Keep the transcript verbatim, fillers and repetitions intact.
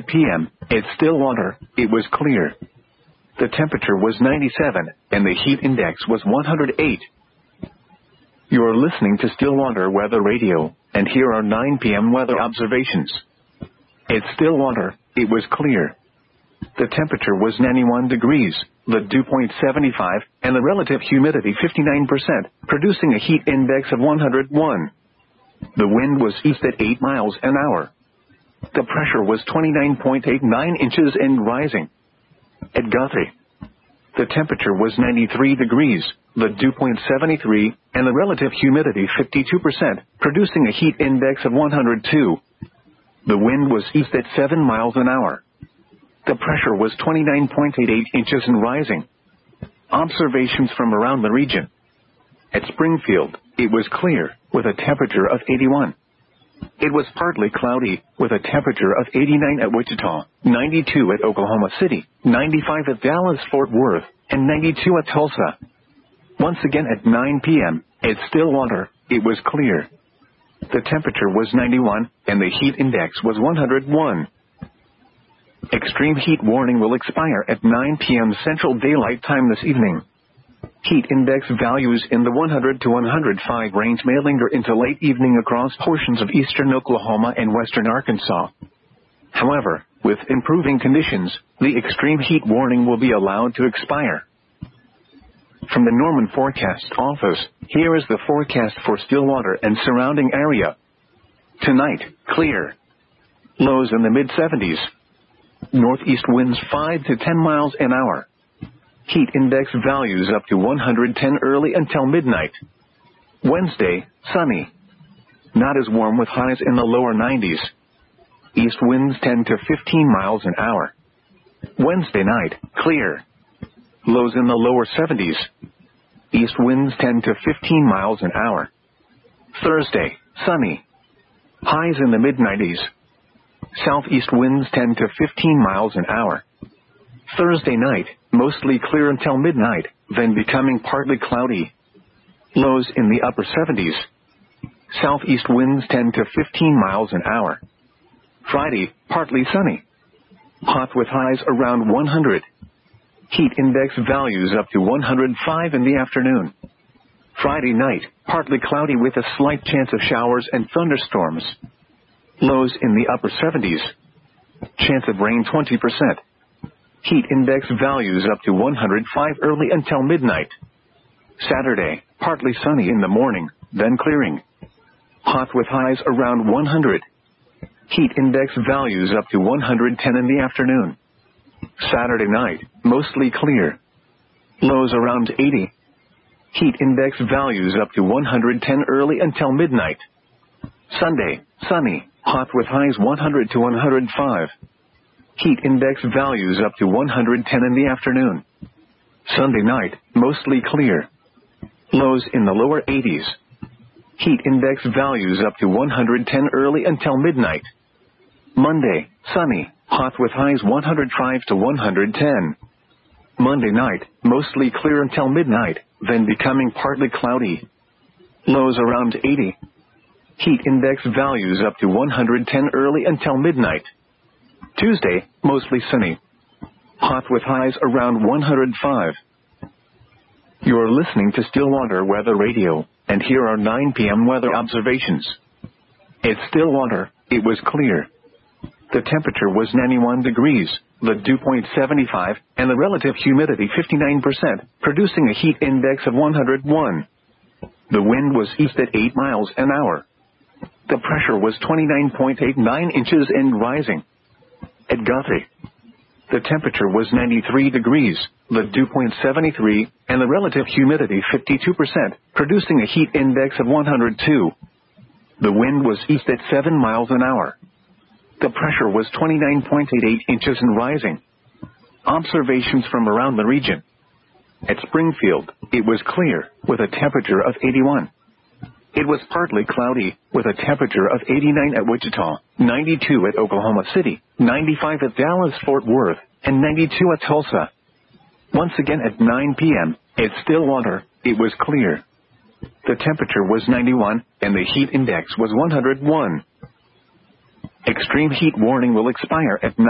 p m At Stillwater, it was clear. The temperature was ninety-seven, and the heat index was one hundred eight. You're listening to Stillwater Weather Radio, and here are nine p m weather observations. At Stillwater, it was clear. The temperature was ninety-one degrees, the dew point seventy-five, and the relative humidity fifty-nine percent, producing a heat index of one hundred one. The wind was east at eight miles an hour. The pressure was twenty-nine point eight nine inches and rising. At Guthrie, the temperature was ninety-three degrees, the dew point seventy-three, and the relative humidity fifty-two percent, producing a heat index of one hundred two. The wind was east at seven miles an hour. The pressure was twenty-nine point eight eight inches and rising. Observations from around the region. At Springfield, it was clear, with a temperature of eighty-one. It was partly cloudy, with a temperature of eighty-nine at Wichita, ninety-two at Oklahoma City, ninety-five at Dallas-Fort Worth, and ninety-two at Tulsa. Once again at nine p m, at Stillwater, it was clear. The temperature was ninety-one, and the heat index was one hundred one. Extreme heat warning will expire at nine p m Central Daylight Time this evening. Heat index values in the one hundred to one hundred five range may linger into late evening across portions of eastern Oklahoma and western Arkansas. However, with improving conditions, the extreme heat warning will be allowed to expire. From the Norman Forecast Office, here is the forecast for Stillwater and surrounding area. Tonight, clear. Lows in the mid seventies. Northeast winds five to ten miles an hour. Heat index values up to one hundred ten early until midnight. Wednesday, sunny. Not as warm with highs in the lower nineties. East winds ten to fifteen miles an hour. Wednesday night, clear. Lows in the lower seventies. East winds ten to fifteen miles an hour. Thursday, sunny. Highs in the mid nineties. Southeast winds ten to fifteen miles an hour. Thursday night, mostly clear until midnight, then becoming partly cloudy. Lows in the upper seventies. Southeast winds ten to fifteen miles an hour. Friday, partly sunny. Hot with highs around one hundred. Heat index values up to one hundred five in the afternoon. Friday night, partly cloudy with a slight chance of showers and thunderstorms. Lows in the upper seventies. Chance of rain twenty percent. Heat index values up to one hundred five early until midnight. Saturday, partly sunny in the morning, then clearing. Hot with highs around one hundred. Heat index values up to one hundred ten in the afternoon. Saturday night, mostly clear. Lows around eighty. Heat index values up to one hundred ten early until midnight. Sunday, sunny, hot with highs one hundred to one hundred five. Heat index values up to one hundred ten in the afternoon. Sunday night, mostly clear. Lows in the lower eighties. Heat index values up to one hundred ten early until midnight. Monday, sunny, hot with highs one hundred five to one hundred ten. Monday night, mostly clear until midnight, then becoming partly cloudy. Lows around eighty. Heat index values up to one hundred ten early until midnight. Tuesday, mostly sunny. Hot with highs around one hundred five. You're listening to Stillwater Weather Radio, and here are nine p m weather observations. At Stillwater, it was clear. The temperature was ninety-one degrees, the dew point seventy-five, and the relative humidity fifty-nine percent, producing a heat index of one hundred one. The wind was east at eight miles an hour. The pressure was twenty-nine point eight nine inches and rising. At Guthrie, the temperature was ninety-three degrees, the dew point seventy-three, and the relative humidity fifty-two percent, producing a heat index of one hundred two. The wind was east at seven miles an hour. The pressure was twenty-nine point eight eight inches and rising. Observations from around the region. At Springfield, it was clear, with a temperature of eighty-one. It was partly cloudy, with a temperature of eighty-nine at Wichita, ninety-two at Oklahoma City, ninety-five at Dallas-Fort Worth, and ninety-two at Tulsa. Once again at nine p m, at Stillwater, it was clear. The temperature was ninety-one, and the heat index was one hundred one. Extreme heat warning will expire at